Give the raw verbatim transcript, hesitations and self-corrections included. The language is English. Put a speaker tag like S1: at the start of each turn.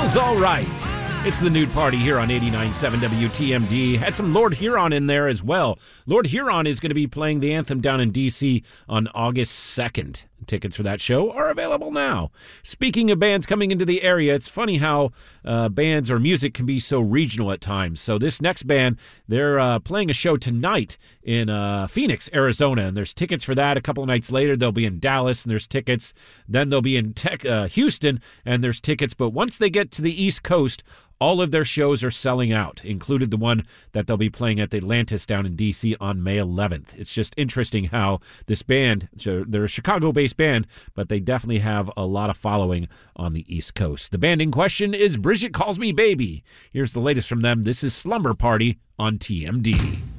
S1: Feels All Right. It's the Nude Party here on eighty-nine point seven W T M D. Had some Lord Huron in there as well. Lord Huron is going to be playing the anthem down in D C on August second. Tickets for that show are available now. Speaking of bands coming into the area, it's funny how uh, bands or music can be so regional at times. So this next band, they're uh, playing a show tonight in uh, Phoenix, Arizona, and there's tickets for that. A couple of nights later, they'll be in Dallas, and there's tickets. Then they'll be in tech, uh, Houston, and there's tickets. But once they get to the East Coast, all of their shows are selling out, included the one that they'll be playing at the Atlantis down in D C on May eleventh. It's just interesting how this band, they're a Chicago-based band, but they definitely have a lot of following on the East Coast. The band in question is Bridget Calls Me Baby. Here's the latest from them. This is Slumber Party on T M D.